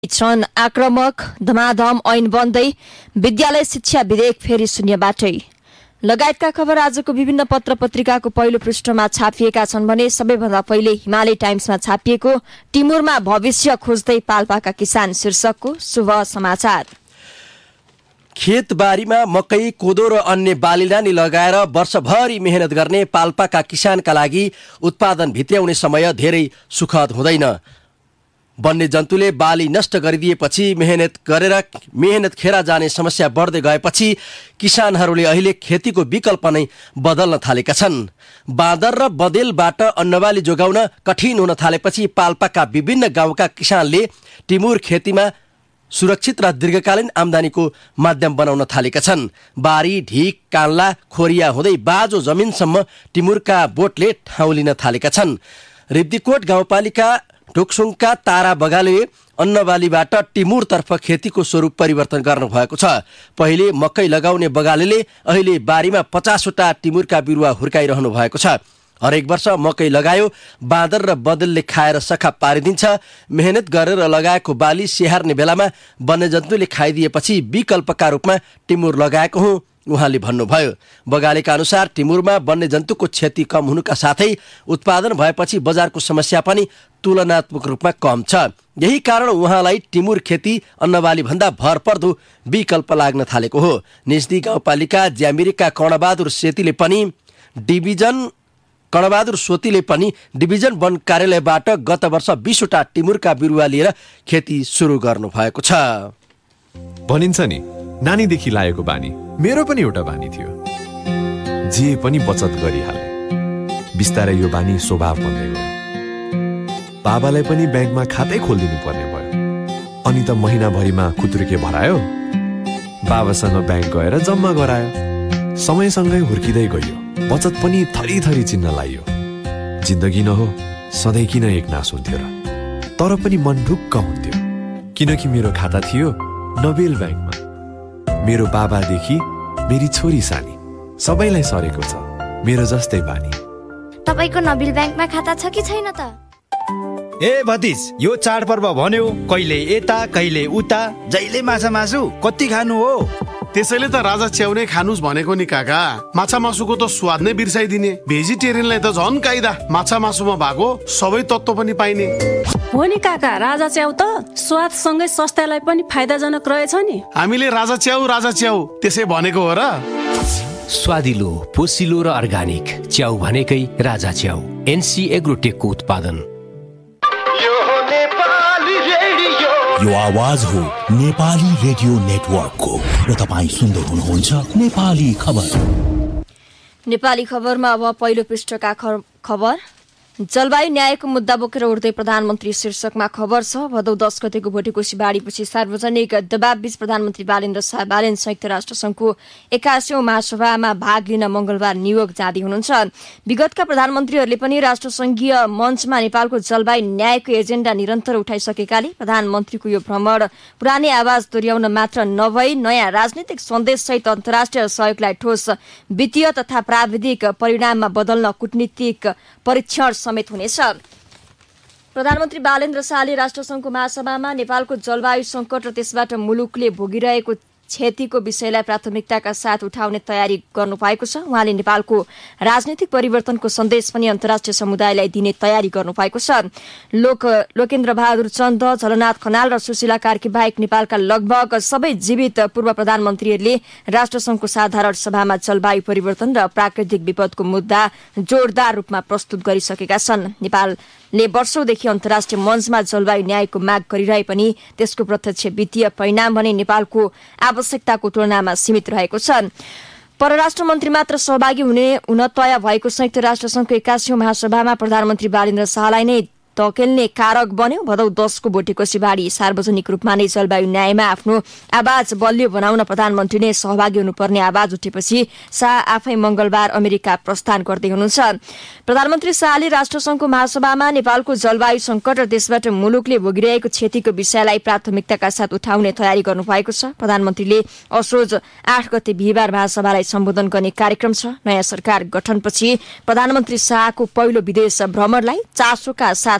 छन् आक्रामक धमाधम ऐन बन्दै विद्यालय शिक्षा विधेयक फेरि शून्यबाटै लगायतका खबर आजको विभिन्न पत्र पत्रिकाको पहिलो पृष्ठमा छापिएका छन् भने सबैभन्दा पहिले हिमालय टाइम्समा छापिएको टिमुरमा भविष्य खोज्दै पाल्पाका किसान शीर्षकको शुभ समाचार। खेतबारीमा मकै कोदो र अन्य बालीनानी लगाएर वर्षभरि मेहनत गर्ने पाल्पाका किसानका लागि उत्पादन भित्र्याउने समय धेरै सुखद हुँदैन। वन्यजन्तुले बाली नष्ट गरिदिएपछि मेहनत खेर जाने समस्या बढ्दै गएपछि किसानहरूले अहिले खेतीको विकल्प नै बदल्न थालेका छन्। बाँदर र बँदेलबाट अन्नबाली जोगाउन कठिन हुन थालेपछि पाल्पाका विभिन्न गाउँका किसानले टिमुर खेतीमा सुरक्षित र दीर्घकालीन आम्दानीको माध्यम बनाउन थालेका छन्। बारी, ढिक, कान्ला, खोरिया हुँदै बाजो जमिनसम्म टिमुरका बोटले ठाउँ लिन थालेका छन्। रिब्दीकोट गाउँपालिका ढोक्सुङका तारा बगाले अन्नबालीबाट टिमुरतर्फ खेतीको स्वरूप परिवर्तन गर्नुभएको छ। पहिले मकै लगाउने बगालेले अहिले बारीमा 50वटा टिमुरका बिरुवा हुर्काइरहनु भएको छ। हरेक वर्ष मकै लगायो, बाँदर र बदलले खाएर सखा पारिदिन्छ। मेहनत गरेर लगाएको बाली स्याहार्ने बेलामा वन्यजन्तुले खाइदिएपछि विकल्पका रूपमा टिमुर लगाएको हुँ उहाँले भन्नुभयो। बगालेका अनुसार टिमुरमा वन्यजन्तुको क्षति कम हुनुका साथै उत्पादन भएपछि बजारको समस्या पनि तुलनात्मक रूपमा कम छ। यही कारण उहाँलाई टिमुर खेती अन्नबाली भन्दा भरपर्दो विकल्प लाग्न थालेको हो। निजदी गाउँपालिका ज्यामिरेका कर्णबहादुर सोतीले पनि डिभिजन वन कार्यालयबाट गत वर्ष 20वटा टिमुरका बिरुवा लिएर खेती सुरु गर्नु भएको छ। भनिन्छ नि, नानीदेखि लागेको बानी मेरो पनि एउटा बानी थियो। जे पनि बचत गरिहाले। बिस्तारै यो बानी स्वभाव बन्दै गयो। बाबालाई पनि ब्याङ्कमा खातै खोलिदिनु पर्ने भयो। अनि त महिनाभरिमा खुत्रुके भरायो, बाबासँग ब्याङ्क गएर जम्मा गरायो। समयसँगै हुर्किँदै गयो, बचत पनि थरी थरी चिन्न लागियो। जिन्दगी न हो, सधैँ किन एक नास हुन्थ्यो र? तर पनि मन ढुक्क हुन्थ्यो, किनकि मेरो खाता थियो नोबेल ब्याङ्कमा। मेरो बाबादेखि मेरी छोरी सानी सबैलाई सरेको छ मेरो जस्तै बानी। तपाईको नोबेल ब्याङ्कमा खाता छ कि छैन त? ए भतिज, यो चाडपर्व भन्यो कहिले यता कहिले उता, जहिले मासु कति खानु हो? त्यसैले त राजा च्याउ नै खानुस् भनेको नि काका। माछा मासुको त स्वाद नै बिर्साइदिने। भेजिटेरियनलाई त झन् काइदा। माछा मासुमा भएको सबै तत्त्व पनि पाइने हो नि काका। राजा च्याउ त स्वादसँगै स्वास्थ्यलाई पनि फाइदाजनक रहेछ नि। हामीले राजा च्याउ त्यसै भनेको हो र? स्वादिलो, पोसिलो र अर्गानिक च्याउ भनेकै राजा च्याउ। एनसी एग्रोटेकको उत्पादन। यो आवाज हो नेपाली रेडियो नेटवर्कको र तपाईँ सुन्दै हुनुहुन्छ नेपाली खबर। नेपाली खबरमा अब पहिलो पृष्ठका खबर। जलवायु न्यायको मुद्दा बोकेर उठ्दै प्रधानमन्त्री शीर्षकमा खबर छ। भदौ 10 गतेको भोटेकोशी बाढीपछि सार्वजनिक दबावबीच प्रधानमन्त्री बालेन्द्र शाह बालेन संयुक्त राष्ट्रसङ्घको 81औं महासभामा भाग लिन मंगलबार न्युयोर्क जाँदै हुनुहुन्छ। विगतका प्रधानमन्त्रीहरूले पनि राष्ट्रसङ्घीय मञ्चमा नेपालको जलवायु न्यायको एजेन्डा निरन्तर उठाइसकेकाले प्रधानमन्त्रीको यो भ्रमण पुरानै आवाज दोहोर्याउन मात्र नभई नयाँ राजनीतिक सन्देशसहित अन्तर्राष्ट्रिय सहयोगलाई ठोस वित्तीय तथा प्राविधिक परिणाममा बदल्न कूटनीतिक परीक्षण समेत हुनेछ। प्रधानमन्त्री बालेन्द्र शाहले राष्ट्रसङ्घको महासभामा नेपालको जलवायु संकट र त्यसबाट मुलुकले भोगिरहेको क्षतिको विषयलाई प्राथमिकताका साथ उठाउने तयारी गर्नुभएको छ। उहाँले नेपालको राजनीतिक परिवर्तनको सन्देश पनि अन्तर्राष्ट्रिय समुदायलाई दिने तयारी गर्नुभएको छ। लोकेन्द्र बहादुर चन्द, झलनाथ खनाल र सुशीला कार्की बाहेक नेपालका लगभग सबै जीवित पूर्व प्रधानमन्त्रीहरूले राष्ट्रसङ्घको साधारण सभामा जलवायु परिवर्तन र प्राकृतिक विपदको मुद्दा जोरदार रूपमा प्रस्तुत गरिसकेका छन्। नेपालले वर्षौंदेखि अन्तर्राष्ट्रिय मञ्चमा जलवायु न्यायको माग गरिरहे पनि त्यसको प्रत्यक्ष वित्तीय परिणाम भने नेपालको आवश्यकताको तुलनामा सीमित रहेको छ। परराष्ट्र मन्त्री मात्र सहभागी हुन तय भएको संयुक्त राष्ट्रसङ्घको 81औं महासभामा प्रधानमन्त्री बालेन्द्र शाहलाई नै धकेल्ने कारक बन्यो। भदौ 10 को भोटेकोशी बाढी सार्वजनिक रूपमा नै जलवायु न्यायमा आफ्नो आवाज बलियो बनाउन प्रधानमन्त्री नै सहभागी हुनुपर्ने आवाज उठेपछि शाह आफै मंगलबार अमेरिका प्रस्थान गर्दै हुनुहुन्छ। प्रधानमन्त्री शाहले राष्ट्रसङ्घको महासभामा नेपालको जलवायु संकट र त्यसबाट मुलुकले भोगिरहेको क्षतिको विषयलाई प्राथमिकताका साथ उठाउने तयारी गर्नुभएको छ। प्रधानमन्त्रीले असोज 8 गते बिहीबार महासभालाई सम्बोधन गर्ने कार्यक्रम छ। नयाँ सरकार गठनपछि प्रधानमन्त्री शाहको पहिलो विदेश भ्रमणलाई चासोका साथ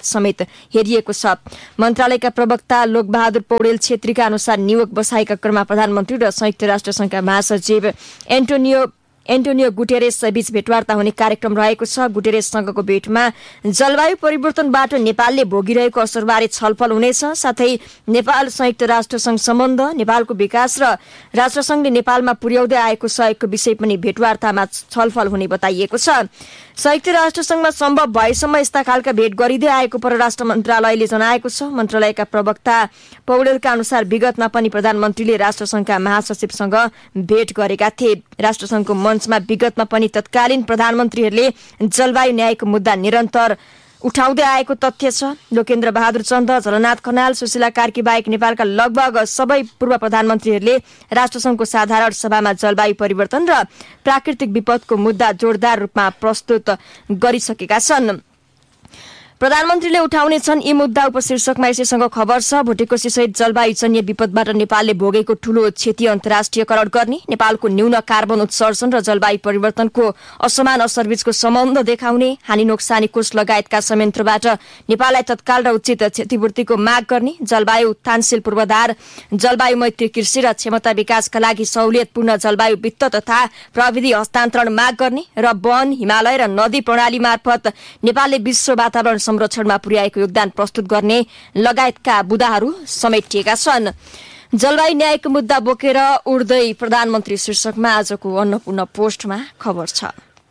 साथ समेत हेरिएको छ। मन्त्रालयका प्रवक्ता लोकबहादुर पौडेल छेत्रीका अनुसार न्युयोर्क बसाइका क्रममा प्रधानमन्त्री र संयुक्त राष्ट्रसङ्घका महासचिव एन्टोनियो गुटेरेस बीच भेटवार्ता हुने कार्यक्रम रहेको छ। गुटेरेससँगको भेटमा जलवायु परिवर्तनबाट नेपालले भोगिरहेको असरबारे छलफल हुनेछ। साथै नेपाल संयुक्त राष्ट्रसङ्घ सम्बन्ध, नेपालको विकास र राष्ट्रसङ्घले नेपालमा पुर्याउँदै आएको सहयोगको विषय पनि भेटवार्तामा छलफल हुने बताइएको छ। संयुक्त राष्ट्रसङ्घमा सम्भव भएसम्म यस्ता खालका भेट गरिँदै आएको परराष्ट्र मन्त्रालयले जनाएको छ। मन्त्रालयका प्रवक्ता पौडेलका अनुसार विगतमा पनि प्रधानमन्त्रीले राष्ट्रसङ्घका महासचिवसँग भेट गरेका थिए। राष्ट्रसङ्घको मञ्चमा विगतमा पनि तत्कालीन प्रधानमन्त्रीहरूले जलवायु न्यायको मुद्दा निरन्तर उठाउँदै आएको तथ्य छ। लोकेन्द्र बहादुर चन्द, झलनाथ खनाल, सुशीला कार्की बाहेक नेपालका लगभग सबै पूर्व प्रधानमन्त्रीहरूले राष्ट्रसङ्घको साधारण सभामा जलवायु परिवर्तन र प्राकृतिक विपदको मुद्दा जोरदार रूपमा प्रस्तुत गरिसकेका छन्। प्रधानमन्त्रीले उठाउनेछन् यी मुद्दा उपशीर्षकमा यसैसँग खबर छ। भुटेकोशी सहित जलवायुजन्य विपदबाट नेपालले भोगेको ठूलो क्षति अन्तर्राष्ट्रियकरण गर्ने, नेपालको न्यून कार्बन उत्सर्जन र जलवायु परिवर्तनको असमान असरबीचको सम्बन्ध देखाउने, हानि नोक्सानी कोष लगायतका संयन्त्रबाट नेपाललाई तत्काल र उचित क्षतिपूर्तिको माग गर्ने, जलवायु उत्थानशील पूर्वाधार, जलवायु मैत्री कृषि र क्षमता विकासका लागि सहुलियतपूर्ण जलवायु वित्त तथा प्रविधि हस्तान्तरण माग गर्ने र वन, हिमालय र नदी प्रणाली मार्फत नेपालले विश्व वातावरण संरक्षणमा पुर्याएको योगदान प्रस्तुत गर्ने लगायतका बुदाहरू समेटिएका छन्। जलवायु न्यायको मुद्दा बोकेर उड्दै प्रधानमन्त्री शीर्षकमा आजको अन्नपूर्ण पोस्टमा खबर छ।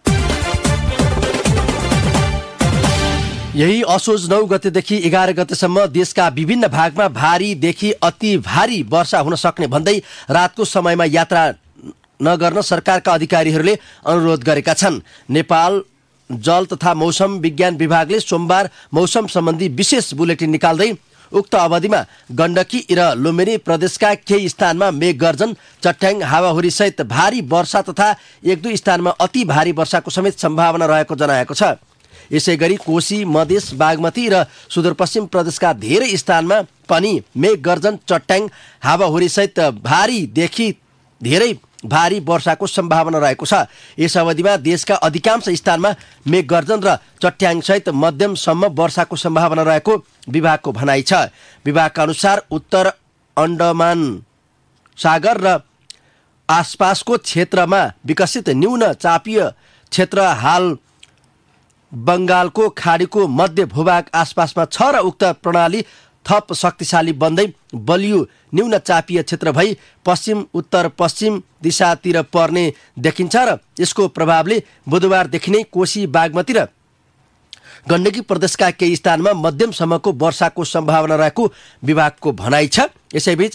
यही असोज 9 गतेदेखि 11 गतेसम्म देशका विभिन्न भागमा भारीदेखि अति भारी वर्षा हुन सक्ने भन्दै रातको समयमा यात्रा नगर्न सरकारका अधिकारीहरूले अनुरोध गरेका छन्। नेपाल जल तथा मौसम विज्ञान विभागले सोमबार मौसम सम्बन्धी विशेष बुलेटिन निकाल्दै उक्त अवधिमा गण्डकी र लुम्बिनी प्रदेशका केही स्थानमा मेघगर्जन, चट्याङ, हावाहुरी सहित भारी वर्षा तथा 1-2 स्थानमा अति भारी वर्षाको समेत सम्भावना रहेको जनाएको छ। यसैगरी कोशी, मधेस, बागमती र सुदूरपश्चिम प्रदेशका धेरै स्थानमा पनि मेघगर्जन, चट्याङ, हावाहुरी सहित भारीदेखि धेरै भारी वर्षाको सम्भावना रहेको छ। यस अवधिमा देशका अधिकांश स्थानमा मेघगर्जन र चट्याङ सहित मध्यमसम्म वर्षाको सम्भावना रहेको विभागको भनाइ छ। विभागका अनुसार उत्तर अण्डमान सागर र आसपासको क्षेत्रमा विकसित न्यून चापीय क्षेत्र हाल बङ्गालको खाडीको मध्य भूभाग आसपासमा छ र उक्त प्रणाली थप शक्तिशाली बन्दै बलियो न्यून चापीय क्षेत्र भई पश्चिम उत्तर पश्चिम दिशातिर पर्ने देखिन्छ र यसको प्रभावले बुधबारदेखि नै कोशी, बागमती र गण्डकी प्रदेशका केही स्थानमा मध्यमसम्मको वर्षाको सम्भावना रहेको विभागको भनाइ छ। यसैबीच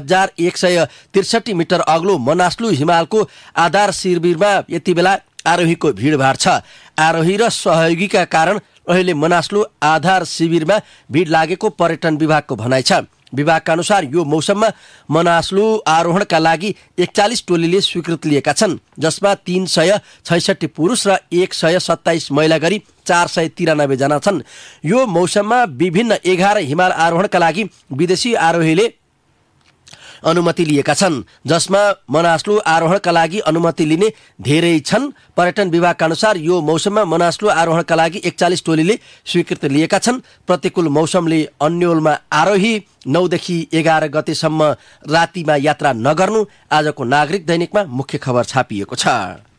8163 मिटर अग्लो मनास्लु हिमालको आधार शिविरमा यति बेला आरोहीको भिडभाड छ। आरोही र सहयोगीका कारण अहिले मनास्लु आधार शिविरमा भिड लागेको पर्यटन विभागको भनाइ छ। विभागका अनुसार यो मौसममा मनास्लु आरोहणका लागि 41 टोलीले स्वीकृति लिएका छन्, जसमा 366 पुरुष र 127 महिला गरी 493 जना छन्। यो मौसममा विभिन्न 11 हिमाल आरोहणका लागि विदेशी आरोहीले अनुमति लिएका छन्, जसमा मनास्लु आरोहणका लागि अनुमति लिने धेरै छन्। पर्यटन विभागका अनुसार यो मौसममा मनास्लु आरोहणका लागि 41 टोलीले स्वीकृति लिएका छन्। प्रतिकूल मौसमले अन्योलमा आरोही 9 देखि 11 गतेसम्म रातिमा यात्रा नगर्नु आजको नागरिक दैनिकमा मुख्य खबर छापिएको छ।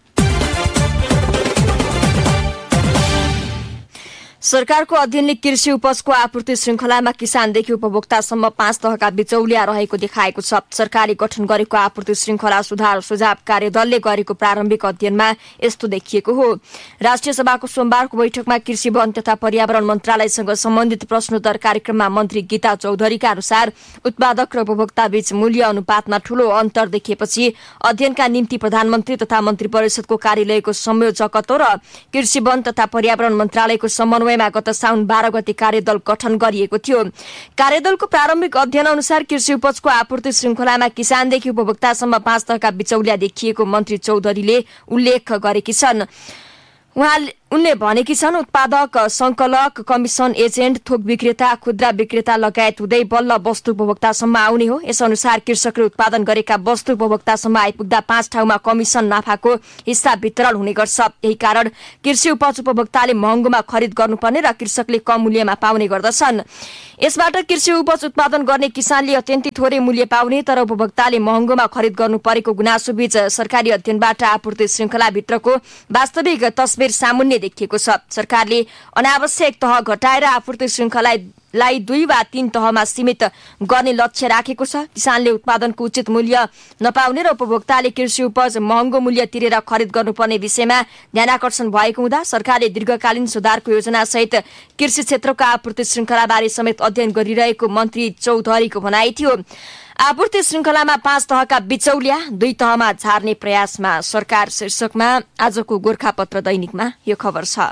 सरकारको अध्ययनले कृषि उपजको आपूर्ति श्रृङ्खलामा किसानदेखि उपभोक्तासम्म 5 तहका बिचौलिया रहेको देखाएको छ। सरकारले गठन गरेको आपूर्ति श्रृङ्खला सुधार सुझाव कार्यदलले गरेको प्रारम्भिक अध्ययनमा यस्तो देखिएको हो। राष्ट्रिय सभाको सोमबारको बैठकमा कृषि, वन तथा पर्यावरण मन्त्रालयसँग सम्बन्धित प्रश्नोत्तर कार्यक्रममा मन्त्री गीता चौधरीका अनुसार उत्पादक र उपभोक्ता बीच मूल्य अनुपातमा ठूलो अन्तर देखिएपछि अध्ययनका निम्ति प्रधानमन्त्री तथा मन्त्री परिषदको कार्यालयको संयोजकत्व र कृषि, वन तथा पर्यावरण मन्त्रालयको समन्वय गत साउन 12 गते कार्यदल गठन गरिएको थियो। कार्यदलको प्रारम्भिक अध्ययन अनुसार कृषि उपजको आपूर्ति श्रृङ्खलामा किसानदेखि उपभोक्तासम्म 5 तहका बिचौलिया देखिएको मन्त्री चौधरीले उल्लेख गरेकी छन्। उनले भनेकी छन् उत्पादक, संकलक, कमिसन एजेन्ट, थोक विक्रेता, खुद्रा विक्रेता लगायत हुँदै बल्ल वस्तु उपभोक्तासम्म आउने हो। यसअनुसार कृषकले उत्पादन गरेका वस्तु उपभोक्तासम्म आइपुग्दा 5 ठाउँमा कमिसन नाफाको हिस्सा वितरण हुने गर्छ। यही कारण कृषि उपज उपभोक्ताले महँगोमा खरिद गर्नुपर्ने र कृषकले कम मूल्यमा पाउने गर्दछन्। यसबाट कृषि उपज उत्पादन गर्ने किसानले अत्यन्तै थोरै मूल्य पाउने तर उपभोक्ताले महँगोमा खरिद गर्नु परेको गुनासोबीच सरकारी अध्ययनबाट आपूर्ति श्रृङ्खलाभित्रको वास्तविक तस्बिर सामुन्ने देखिएको छ। सरकारले अनावश्यक तह घटाएर आपूर्ति श्रृङ्खलालाई 2 वा 3 तहमा सीमित गर्ने लक्ष्य राखेको छ। किसानले उत्पादनको उचित मूल्य नपाउने र उपभोक्ताले कृषि उपज महँगो मूल्य तिरेर खरिद गर्नुपर्ने विषयमा ध्यानआकर्षण भएको हुँदा सरकारले दीर्घकालीन सुधारको योजनासहित कृषि क्षेत्रको आपूर्ति श्रृङ्खलाबारे समेत अध्ययन गरिरहेको मन्त्री चौधरीको भनाइ थियो। आपूर्ति श्रृङ्खलामा 5 तहका बिचौलिया 2 तहमा झार्ने प्रयासमा सरकार शीर्षकमा आजको गोरखापत्र दैनिकमा यो खबर छ।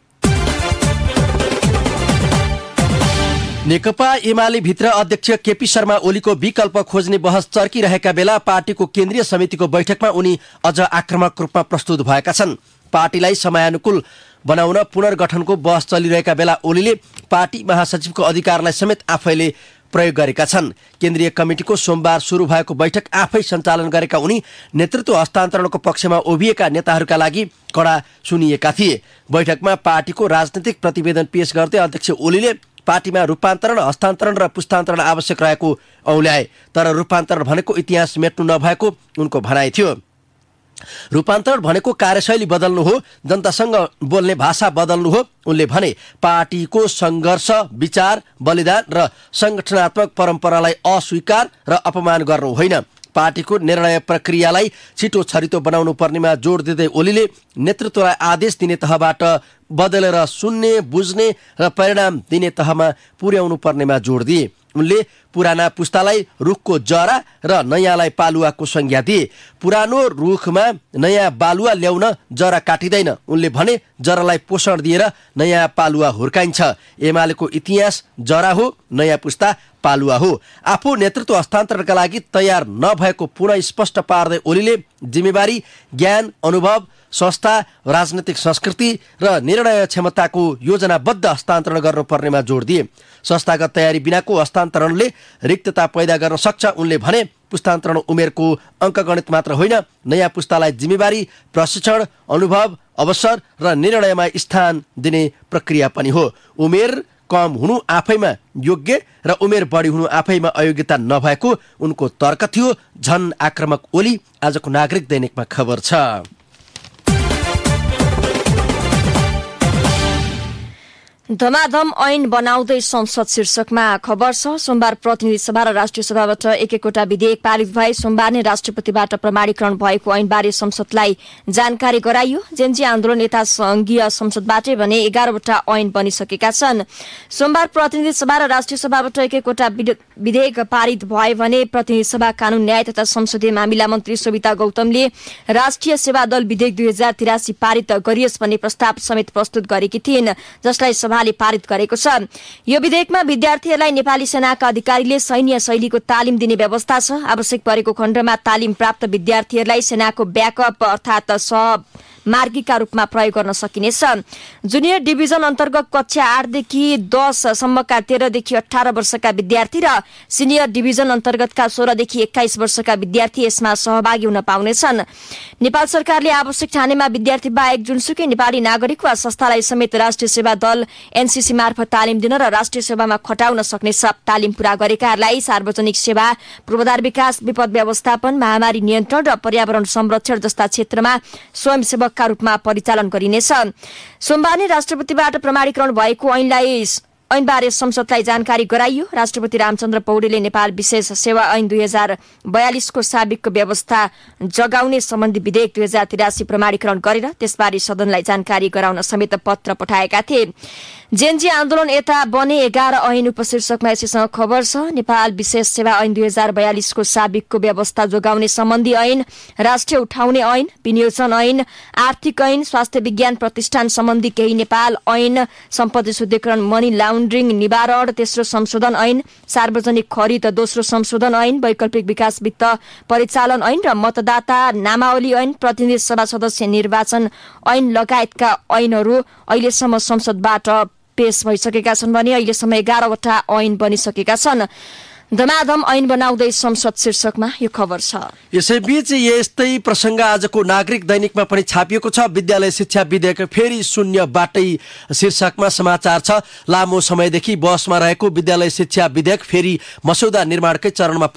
नेकपा एमाले भित्र अध्यक्ष केपी शर्मा ओलीको विकल्प खोज्ने बहस चर्किरहेका बेला पार्टीको केन्द्रीय समितिको बैठकमा उनी अझ आक्रामक रूपमा प्रस्तुत भएका छन्। पार्टीलाई समयानुकूल बनाउन पुनर्गठनको बहस चलिरहेका बेला ओलीले पार्टी महासचिवको अधिकारलाई समेत आफैले प्रयोग गरेका छन्। केन्द्रीय कमिटिको सोमबार सुरु भएको बैठक आफै सञ्चालन गरेका उनी नेतृत्व हस्तान्तरणको पक्षमा उभिएका नेताहरूका लागि कडा सुनिएका थिए। बैठकमा पार्टीको राजनीतिक प्रतिवेदन पेश गर्दै अध्यक्ष ओलीले पार्टीमा रूपान्तरण, हस्तान्तरण र पुस्तान्तरण आवश्यक रहेको औल्याए। तर रूपान्तरण भनेको इतिहास मेट्नु नभएको उनको भनाइ थियो। रूपान्तरण भनेको कार्यशैली बदल्नु हो, जनतासँग बोल्ने भाषा बदल्नु हो। उनले भने पार्टीको सङ्घर्ष, विचार, बलिदान र सङ्गठनात्मक परम्परालाई अस्वीकार र अपमान गर्नु होइन। पार्टीको निर्णय प्रक्रियालाई छिटो छरितो बनाउनु पर्नेमा जोड दिँदै ओलीले नेतृत्वलाई आदेश दिने तहबाट बदलेर सुन्ने, बुझ्ने र परिणाम दिने तहमा पुर्याउनु पर्नेमा जोड दिए। उनले पुराना पुस्तालाई रुखको जरा र नयाँलाई पालुवाको संज्ञा दिए। पुरानो रुखमा नयाँ बालुवा ल्याउन जरा काटिँदैन। उनले भने जरालाई पोषण दिएर नयाँ पालुवा हुर्काइन्छ। एमालेको इतिहास जरा हो, नयाँ पुस्ता पालुवा हो। आफू नेतृत्व हस्तान्तरणका लागि तयार नभएको पुनः स्पष्ट पार्दै ओलीले जिम्मेवारी, ज्ञान, अनुभव, संस्था, राजनीतिक संस्कृति र निर्णय क्षमताको योजनाबद्ध हस्तान्तरण गर्नुपर्नेमा जोड दिए। संस्थागत तयारी बिनाको हस्तान्तरणले रिक्तता पैदा गर्न सक्छ। उनले भने पुस्तान्तरण उमेरको अङ्कगणित मात्र होइन, नयाँ पुस्तालाई जिम्मेवारी, प्रशिक्षण, अनुभव, अवसर र निर्णयमा स्थान दिने प्रक्रिया पनि हो। उमेर कम हुनु आफैमा योग्य र उमेर बढी हुनु आफैमा अयोग्यता नभएको उनको तर्क थियो। झन आक्रामक ओली आजको नागरिक दैनिकमा खबर छ। धमाधम ऐन बनाउँदै संसद शीर्षकमा खबर छ। सोमबार प्रतिनिधि सभा र राष्ट्रिय सभाबाट एक-एकवटा विधेयक पारित भए। सोमबार नै राष्ट्रपतिबाट प्रमाणीकरण भएको ऐनबारे संसदलाई जानकारी गराइयो। जेन्जी आन्दोलन नेता संघीय संसदबाटै भने 11वटा ऐन बनिसकेका छन्। सोमबार प्रतिनिधि सभा र राष्ट्रिय सभाबाट एक-एकवटा विधेयक पारित भए भने प्रतिनिधि सभा कानून, न्याय तथा संसदीय मामिला मन्त्री सोभिता गौतमले राष्ट्रिय सेवा दल विधेयक 2083 पारित गरियोस् भन्ने प्रस्ताव समेत प्रस्तुत गरेकी थिइन्, जसलाई सभाले पारित गरेको छ। यो विधेयकमा विद्यार्थीहरूलाई नेपाली सेनाका अधिकारीले सैन्य शैलीको तालिम दिने व्यवस्था छ। आवश्यक परेको खण्डमा तालिम प्राप्त विद्यार्थीहरूलाई सेनाको ब्याकअप अर्थात् सहमार्गीका रूपमा प्रयोग गर्न सकिनेछ। जुनियर डिभिजन अन्तर्गत कक्षा 8 देखि 10 सम्मका 13 देखि 18 वर्षका विद्यार्थी र सिनियर डिभिजन अन्तर्गतका 16 देखि 21 वर्षका विद्यार्थी यसमा सहभागी हुन पाउनेछन्। नेपाल सरकारले आवश्यक ठानेमा विद्यार्थी बाहेक जुनसुकै नेपाली नागरिक वा संस्थालाई समेत राष्ट्रिय सेवा दल एनसीसी मार्फत तालिम दिन र राष्ट्रिय सेवामा खटाउन सक्नेछ। तालिम पूरा गरेकाहरूलाई सार्वजनिक सेवा, पूर्वाधार विकास, विपद व्यवस्थापन, महामारी नियन्त्रण र पर्यावरण संरक्षण जस्ता क्षेत्रमा स्वयंसेवकका रूपमा परिचालन गरिनेछ। सोमबार नै राष्ट्रपतिबाट प्रमाणीकरण भएको ऐनबारे संसदलाई जानकारी गराइयो। राष्ट्रपति रामचन्द्र पौडेलले नेपाल विशेष सेवा ऐन 2042 को साबिकको व्यवस्था जगाउने सम्बन्धी विधेयक 2083 प्रमाणीकरण गरेर त्यसबारे सदनलाई जानकारी गराउन समेत पत्र पठाएका थिए। जेन्जी आन्दोलन यता बने 11 ऐन उपशीर्षकमा यसैसँग खबर छ। नेपाल विशेष सेवा ऐन 2042 को साबिकको व्यवस्था जोगाउने सम्बन्धी ऐन, राष्ट्रिय उठाउने ऐन, विनियोजन ऐन, आर्थिक ऐन, स्वास्थ्य विज्ञान प्रतिष्ठान सम्बन्धी केही नेपाल ऐन, सम्पत्ति शुद्धिकरण, मनी लाउन्ड्री लन्ड्रिङ निवारण तेस्रो संशोधन ऐन, सार्वजनिक खरिद दोस्रो संशोधन ऐन, वैकल्पिक विकास वित्त परिचालन ऐन र मतदाता नामावली ऐन, प्रतिनिधि सभा सदस्य निर्वाचन ऐन लगायतका ऐनहरू अहिलेसम्म संसदबाट पेश भइसकेका छन् भने अहिलेसम्म 11वटा ऐन बनिसकेका छन्। धमाधम ऐन बनाउँदै संसद शीर्षकमा यो खबर छ। यसैबीच यस्तै प्रसङ्ग आजको नागरिक दैनिकमा पनि छापिएको छ। विद्यालय शिक्षा विधेयक फेरि शून्यबाटै शीर्षकमा समाचार छ। लामो समयदेखि बहसमा रहेको विद्यालय शिक्षा विधेयक फेरि मस्यौदा निर्माणकै चरणमा